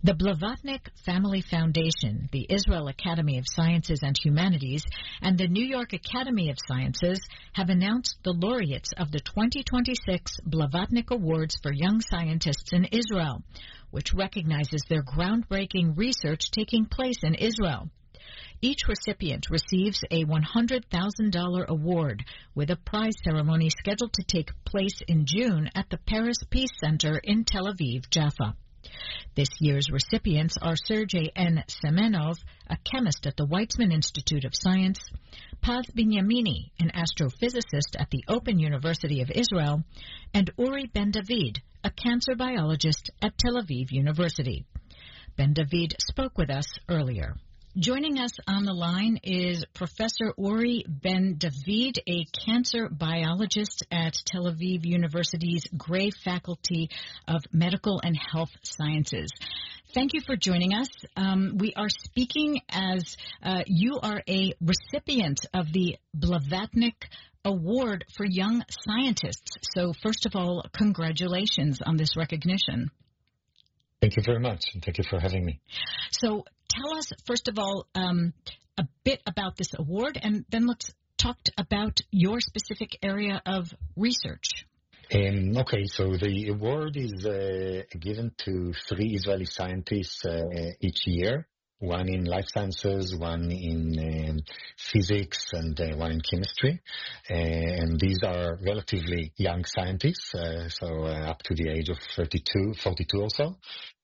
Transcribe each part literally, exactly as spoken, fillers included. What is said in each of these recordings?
The Blavatnik Family Foundation, the Israel Academy of Sciences and Humanities, and the New York Academy of Sciences have announced the laureates of the twenty twenty-six Blavatnik Awards for Young Scientists in Israel, which recognizes their groundbreaking research taking place in Israel. Each recipient receives a one hundred thousand dollars award, with a prize ceremony scheduled to take place in June at the Paris Peace Center in Tel Aviv, Jaffa. This year's recipients are Sergei N. Semenov, a chemist at the Weizmann Institute of Science, Paz Binyamini, an astrophysicist at the Open University of Israel, and Uri Ben-David, a cancer biologist at Tel Aviv University. Ben-David spoke with us earlier. Joining us on the line is Professor Uri Ben-David, a cancer biologist at Tel Aviv University's Gray Faculty of Medical and Health Sciences. Thank you for joining us. Um, we are speaking as uh, you are a recipient of the Blavatnik Award for Young Scientists. So first of all, congratulations on this recognition. Thank you very much, and thank you for having me. So tell us, first of all, um, a bit about this award, and then let's talk about your specific area of research. Um, okay, so the award is uh, given to three Israeli scientists uh, each year, one in life sciences, one in um, physics, and uh, one in chemistry. Uh, and these are relatively young scientists, uh, so uh, up to the age of thirty-two, forty-two or so.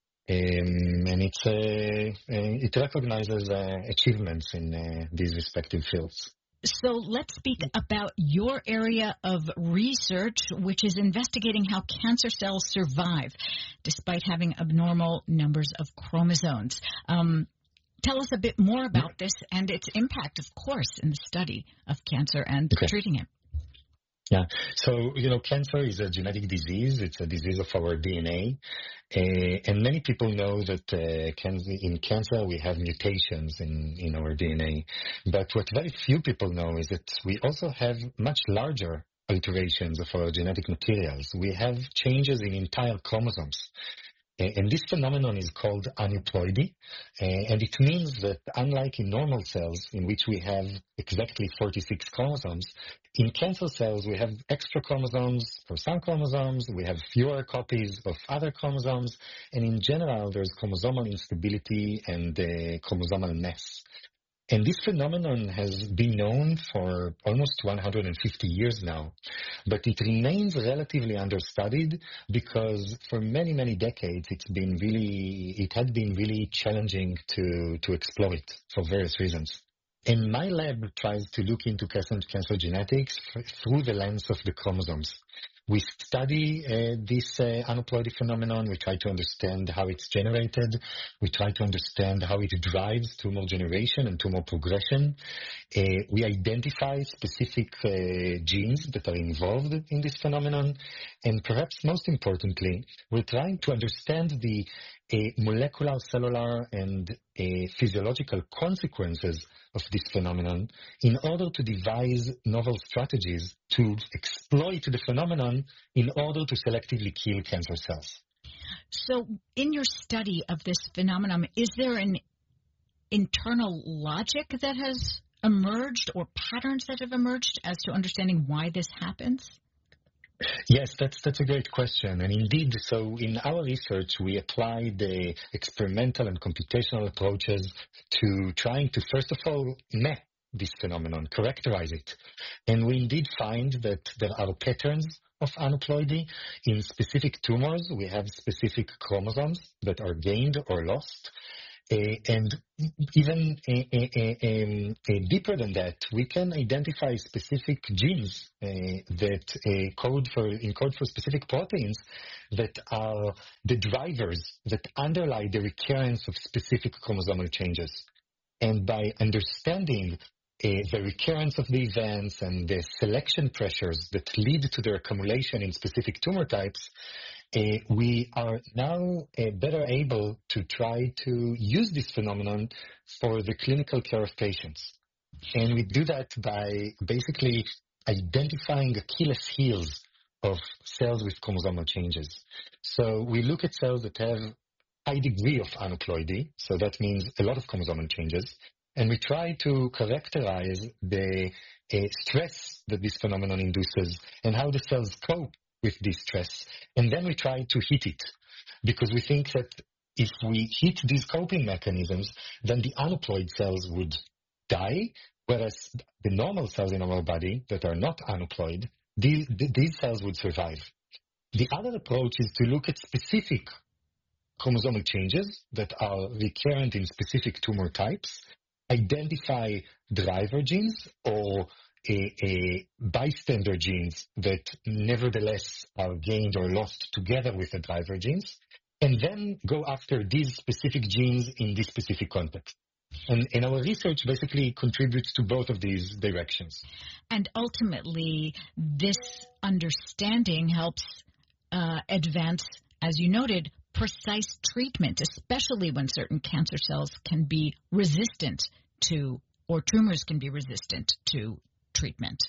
Um, and it's, uh, uh, it recognizes uh, achievements in uh, these respective fields. So let's speak about your area of research, which is investigating how cancer cells survive despite having abnormal numbers of chromosomes. Um, tell us a bit more about this and its impact, of course, in the study of cancer and okay. treating it. Yeah. So, you know, cancer is a genetic disease. It's a disease of our D N A. Uh, and many people know that uh, can, in cancer we have mutations in, in our D N A. But what very few people know is that we also have much larger alterations of our genetic materials. We have changes in entire chromosomes. And this phenomenon is called aneuploidy, and it means that unlike in normal cells, in which we have exactly forty-six chromosomes, in cancer cells we have extra chromosomes for some chromosomes, we have fewer copies of other chromosomes, and in general there's chromosomal instability and uh, chromosomal mess. And this phenomenon has been known for almost one hundred fifty years now, but it remains relatively understudied because for many, many decades it's been really, it had been really challenging to, to explore it for various reasons. And my lab tries to look into cancer genetics through the lens of the chromosomes. We study uh, this uh, aneuploidy phenomenon. We try to understand how it's generated. We try to understand how it drives tumor generation and tumor progression. Uh, we identify specific uh, genes that are involved in this phenomenon. And perhaps most importantly, we're trying to understand the uh, molecular, cellular, and uh, physiological consequences of this phenomenon in order to devise novel strategies to exploit the phenomenon in order to selectively kill cancer cells. So in your study of this phenomenon, is there an internal logic that has emerged or patterns that have emerged as to understanding why this happens? Yes, that's that's a great question. And indeed, so in our research, we applied the experimental and computational approaches to trying to, first of all, map this phenomenon, characterize it. And we indeed find that there are patterns of aneuploidy. In specific tumors, we have specific chromosomes that are gained or lost. Uh, and even uh, uh, uh, um, uh, deeper than that, we can identify specific genes uh, that uh, code for, encode for specific proteins that are the drivers that underlie the recurrence of specific chromosomal changes. And by understanding uh, the recurrence of the events and the selection pressures that lead to their accumulation in specific tumor types, Uh, we are now uh, better able to try to use this phenomenon for the clinical care of patients. And we do that by basically identifying Achilles heels of cells with chromosomal changes. So we look at cells that have high degree of aneuploidy, so that means a lot of chromosomal changes, and we try to characterize the uh, stress that this phenomenon induces and how the cells cope with this stress, and then we try to hit it, because we think that if we hit these coping mechanisms, then the aneuploid cells would die, whereas the normal cells in our body that are not aneuploid, these, these cells would survive. The other approach is to look at specific chromosomal changes that are recurrent in specific tumor types, identify driver genes or a, a bystander genes that nevertheless are gained or lost together with the driver genes, and then go after these specific genes in this specific context. And, and our research basically contributes to both of these directions. And ultimately, this understanding helps uh, advance, as you noted, precise treatment, especially when certain cancer cells can be resistant to, or tumors can be resistant to treatment.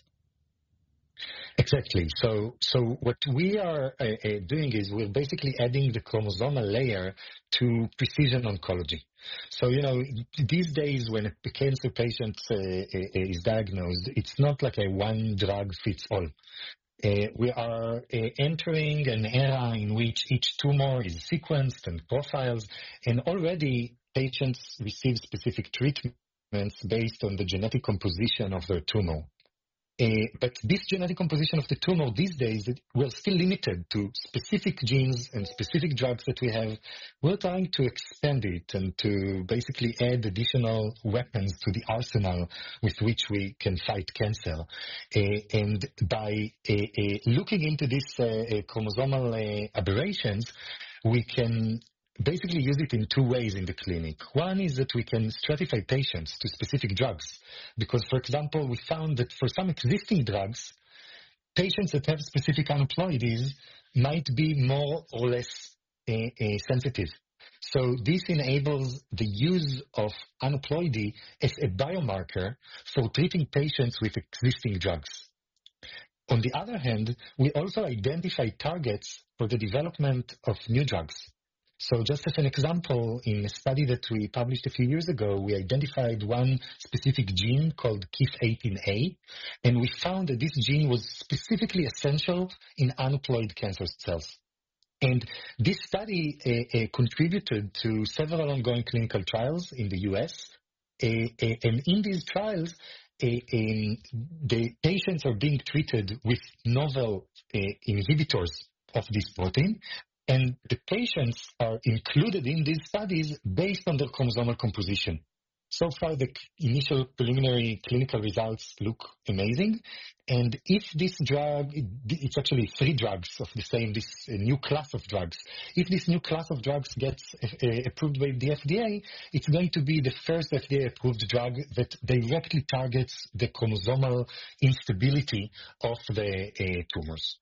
Exactly. So, so what we are uh, uh, doing is we're basically adding the chromosomal layer to precision oncology. So, you know, these days when a cancer patient uh, uh, is diagnosed, it's not like a one drug fits all. Uh, we are uh, entering an era in which each tumor is sequenced and profiled, and already patients receive specific treatments based on the genetic composition of their tumor. Uh, but this genetic composition of the tumor these days, we're still limited to specific genes and specific drugs that we have. We're trying to expand it and to basically add additional weapons to the arsenal with which we can fight cancer. Uh, and by uh, uh, looking into these uh, uh, chromosomal uh, aberrations, we can basically use it in two ways in the clinic. One is that we can stratify patients to specific drugs. Because, for example, we found that for some existing drugs, patients that have specific aneuploidies might be more or less uh, uh, sensitive. So this enables the use of aneuploidy as a biomarker for treating patients with existing drugs. On the other hand, we also identify targets for the development of new drugs. So just as an example, in a study that we published a few years ago, we identified one specific gene called K I F eighteen A, and we found that this gene was specifically essential in aneuploid cancer cells. And this study uh, uh, contributed to several ongoing clinical trials in the U S, uh, uh, and in these trials, uh, um, the patients are being treated with novel uh, inhibitors of this protein, and the patients are included in these studies based on their chromosomal composition. So far, the initial preliminary clinical results look amazing. And if this drug, it's actually three drugs of the same, this new class of drugs. If this new class of drugs gets uh, approved by the F D A, it's going to be the first F D A-approved drug that directly targets the chromosomal instability of the uh, tumors.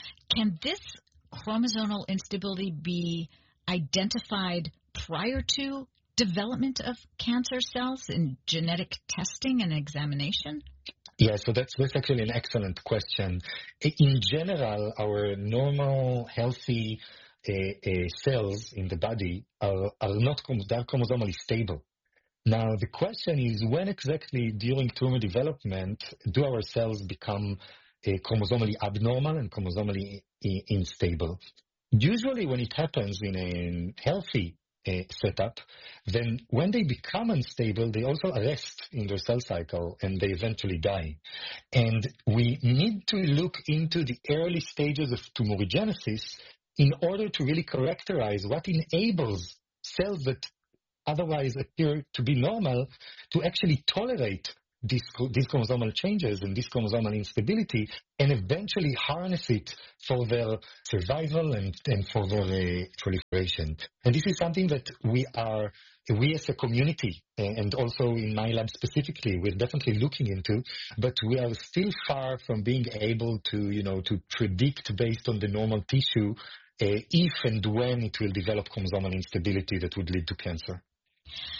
Can this chromosomal instability be identified prior to development of cancer cells in genetic testing and examination? Yeah, so that's, that's actually an excellent question. In general, our normal, healthy uh, uh, cells in the body are, are not they're chromosomally stable. Now, the question is, when exactly during tumor development do our cells become uh, chromosomally abnormal and chromosomally I- unstable? Usually when it happens in a healthy uh, setup, then when they become unstable, they also arrest in their cell cycle and they eventually die. And we need to look into the early stages of tumorigenesis in order to really characterize what enables cells that otherwise appear to be normal to actually tolerate these, these chromosomal changes and this chromosomal instability, and eventually harness it for their survival and, and for their uh, proliferation. And this is something that we are, we as a community, and also in my lab specifically, we're definitely looking into, but we are still far from being able to, you know, to predict based on the normal tissue uh, if and when it will develop chromosomal instability that would lead to cancer.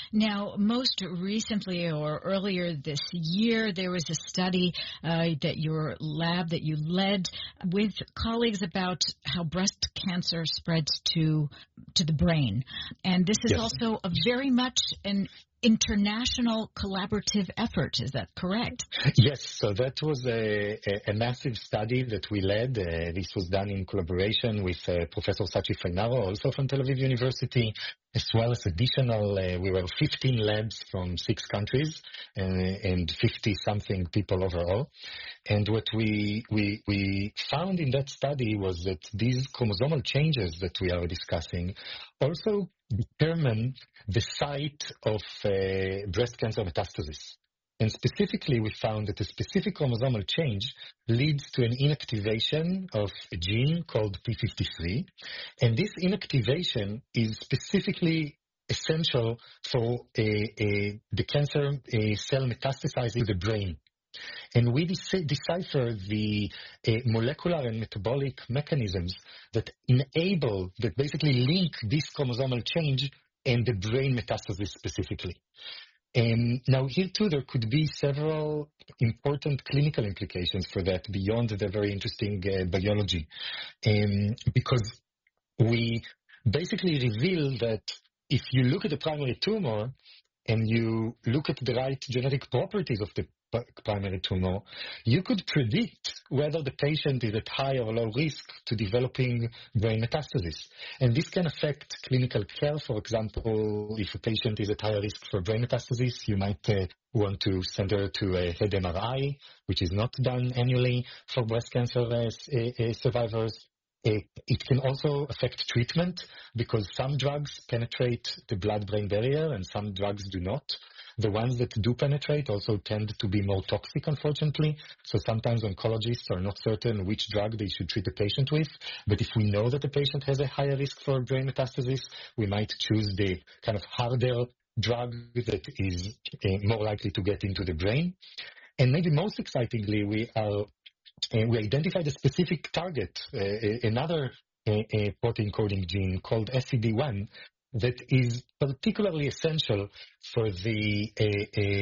Now, most recently or earlier this year, there was a study uh, that your lab, that you led with colleagues about how breast cancer spreads to to the brain. And this is yes. also a very much an international collaborative effort. Is that correct? Yes. So that was a, a, a massive study that we led. Uh, this was done in collaboration with uh, Professor Sachi Fainaro, also from Tel Aviv University, as well as additional, uh, we were fifteen labs from six countries uh, and fifty-something people overall. And what we, we, we found in that study was that these chromosomal changes that we are discussing also determine the site of uh, breast cancer metastasis. And specifically, we found that a specific chromosomal change leads to an inactivation of a gene called P fifty-three. And this inactivation is specifically essential for a, a, the cancer a cell metastasizing the brain. And we de- decipher the uh, molecular and metabolic mechanisms that enable, that basically link this chromosomal change and the brain metastasis specifically. Um, now, here too, there could be several important clinical implications for that beyond the very interesting uh, biology. Um, because we basically reveal that if you look at the primary tumor and you look at the right genetic properties of the primary tumor, you could predict whether the patient is at high or low risk to developing brain metastasis. And this can affect clinical care. For example, if a patient is at higher risk for brain metastasis, you might uh, want to send her to a head M R I, which is not done annually for breast cancer uh, uh, survivors. It, it can also affect treatment because some drugs penetrate the blood-brain barrier and some drugs do not. The ones that do penetrate also tend to be more toxic, unfortunately. So sometimes oncologists are not certain which drug they should treat the patient with. But if we know that the patient has a higher risk for brain metastasis, we might choose the kind of harder drug that is uh, more likely to get into the brain. And maybe most excitingly, we are uh, we identified a specific target, uh, another uh, uh, protein coding gene called S C D one, that is particularly essential for the uh,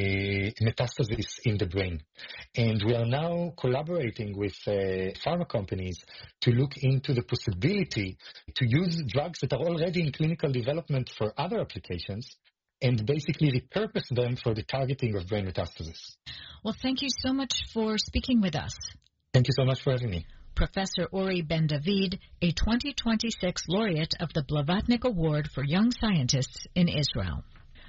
uh, metastasis in the brain. And we are now collaborating with uh, pharma companies to look into the possibility to use drugs that are already in clinical development for other applications and basically repurpose them for the targeting of brain metastasis. Well, thank you so much for speaking with us. Thank you so much for having me. Professor Uri Ben-David, a twenty twenty-six laureate of the Blavatnik Award for Young Scientists in Israel.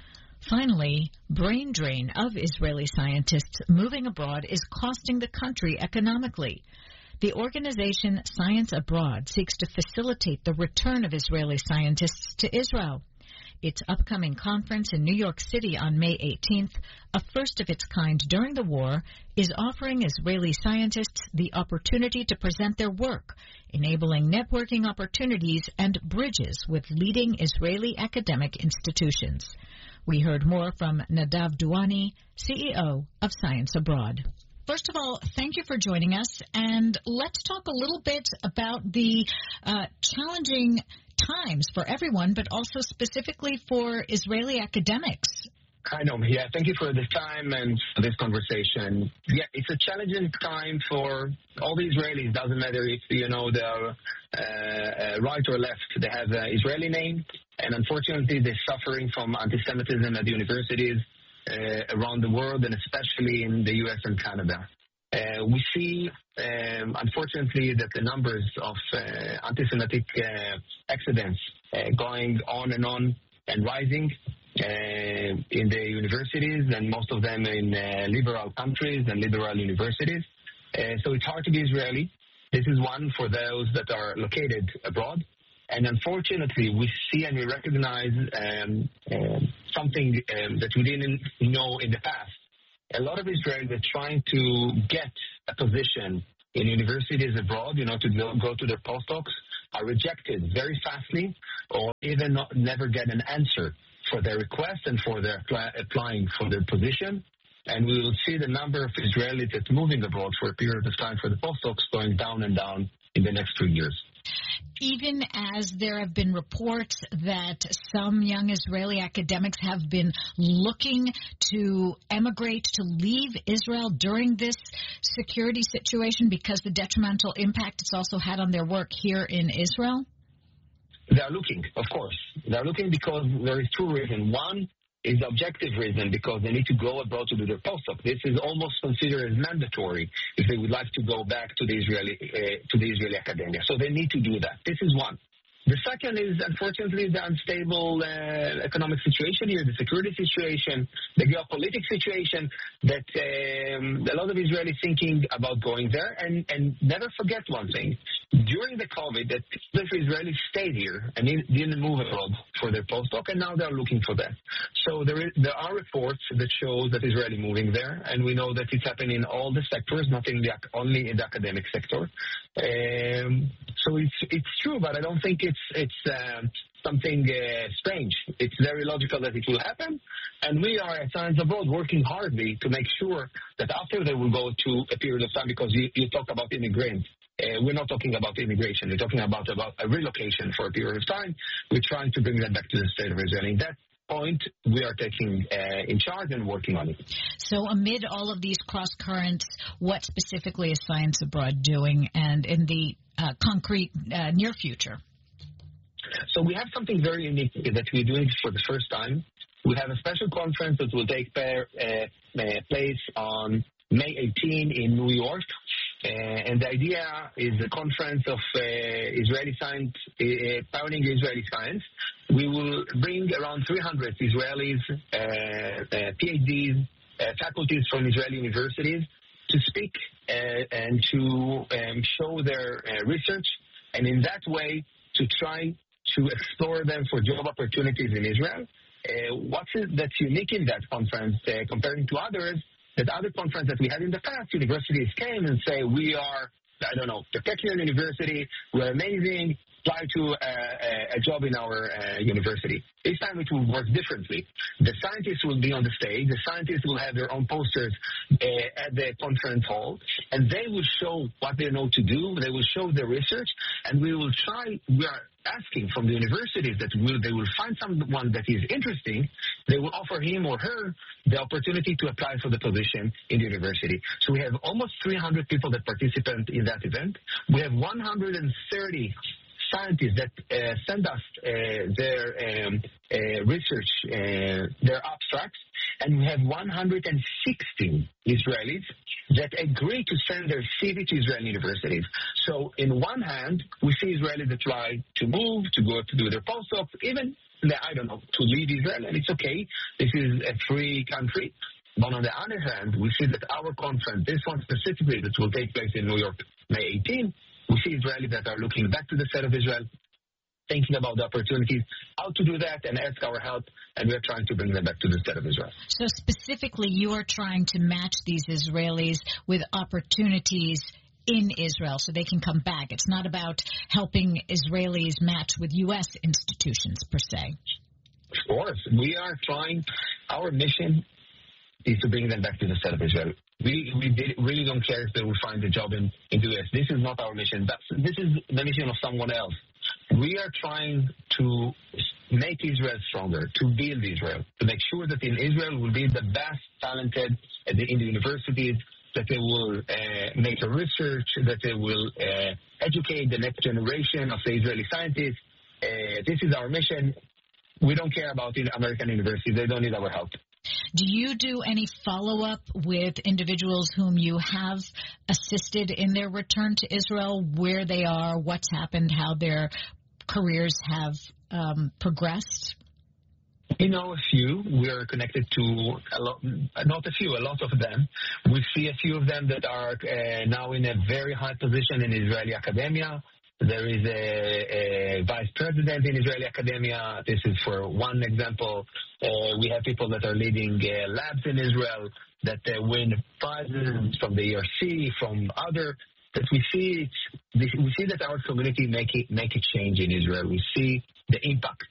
Finally, brain drain of Israeli scientists moving abroad is costing the country economically. The organization Science Abroad seeks to facilitate the return of Israeli scientists to Israel. Its upcoming conference in New York City on May eighteenth, a first of its kind during the war, is offering Israeli scientists the opportunity to present their work, enabling networking opportunities and bridges with leading Israeli academic institutions. We heard more from Nadav Duani, C E O of Science Abroad. First of all, thank you for joining us, and let's talk a little bit about the uh, challenging times for everyone, but also specifically for Israeli academics. Hi, Noam. Yeah, thank you for this time and for this conversation. Yeah, it's a challenging time for all the Israelis. Doesn't matter if, you know, they're uh, right or left. They have an Israeli name, and unfortunately, they're suffering from anti-Semitism at the universities uh, around the world, and especially in the U S and Canada. Uh, we see, um, unfortunately, that the numbers of uh, anti-Semitic uh, accidents uh, going on and on and rising uh, in the universities, and most of them in uh, liberal countries and liberal universities. Uh, so it's hard to be Israeli. This is one for those that are located abroad. And unfortunately, we see and we recognize um, um, something um, that we didn't know in the past. A lot of Israelis are trying to get a position in universities abroad, you know, to go, go to their postdocs, are rejected very fastly, or even not, never get an answer for their request and for their apply, applying for their position. And we will see the number of Israelis that's moving abroad for a period of time for the postdocs going down and down in the next two years. even as there have been reports that some young Israeli academics have been looking to emigrate, to leave Israel during this security situation because the detrimental impact it's also had on their work here in Israel? They are looking, of course. They are looking because there is two reasons. One is the objective reason, because they need to go abroad to do their postdoc. This is almost considered as mandatory if they would like to go back to the Israeli uh, to the Israeli academia. So they need to do that. This is one. The second is, unfortunately, the unstable uh, economic situation here, the security situation, the geopolitical situation, that um, a lot of Israelis thinking about going there. And, and never forget one thing. During the COVID, that Israelis stayed here and didn't move abroad for their postdoc, and now they're looking for that. So there, is, there are reports that show that Israeli moving there, and we know that it's happening in all the sectors, not in the, only in the academic sector. Um, so it's it's true, but I don't think it's it's um, something uh, strange. It's very logical that it will happen, and we are at Science Abroad working hardly to make sure that after they will go to a period of time, because you, you talk about immigrants. Uh, we're not talking about immigration. We're talking about, about a relocation for a period of time. We're trying to bring them back to the state of Israel. In that point, we are taking uh, in charge and working on it. So amid all of these cross currents, what specifically is Science Abroad doing, and in the uh, concrete uh, near future? So we have something very unique that we're doing for the first time. We have a special conference that will take uh, place on May eighteenth in New York. Uh, and the idea is a conference of uh, Israeli science, uh, pioneering Israeli science. We will bring around three hundred Israelis, uh, uh, PhDs, uh, faculties from Israeli universities to speak uh, and to um, show their uh, research, and in that way to try to explore them for job opportunities in Israel. Uh, what's it that's unique in that conference uh, comparing to others? That other conference that we had in the past, universities came and say, we are, I don't know, the technical university, we're amazing, apply to a, a, a job in our uh, university. This time it will work differently. The scientists will be on the stage, the scientists will have their own posters uh, at the conference hall, and they will show what they know to do, they will show their research, and we will try, we are asking from the universities that will, they will find someone that is interesting, they will offer him or her the opportunity to apply for the position in the university. So we have almost three hundred people that participate in that event. We have one hundred thirty scientists that uh, send us uh, their um, uh, research, uh, their abstracts, and we have one hundred sixteen Israelis that agree to send their C V to Israeli universities. So in one hand, we see Israelis that try to move, to go to do their postdocs, even, I don't know, to leave Israel, and it's okay. This is a free country. But on the other hand, we see that our conference, this one specifically that will take place in New York May eighteenth, we see Israelis that are looking back to the state of Israel, thinking about the opportunities, how to do that, and ask our help, and we are trying to bring them back to the state of Israel. So specifically, you are trying to match these Israelis with opportunities in Israel so they can come back. It's not about helping Israelis match with U S institutions, per se. Of course. We are trying, our mission is to bring them back to the state of Israel. We, we did, really don't care if they will find a job in, in the U S. This is not our mission. That's, this is the mission of someone else. We are trying to make Israel stronger, to build Israel, to make sure that in Israel will be the best talented at the, in the universities, that they will uh, make a research, that they will uh, educate the next generation of the Israeli scientists. Uh, this is our mission. We don't care about the American universities. They don't need our help. Do you do any follow-up with individuals whom you have assisted in their return to Israel, where they are, what's happened, how their careers have um, progressed? We know a few. We are connected to a lot, not a few, a lot of them. We see a few of them that are uh, now in a very high position in Israeli academia. There is a, a vice president in Israeli academia. This is for one example. Uh, we have people that are leading uh, labs in Israel that uh, win prizes from the E R C, from other. That we see, it's, we see that our community make it, make a change in Israel. We see the impact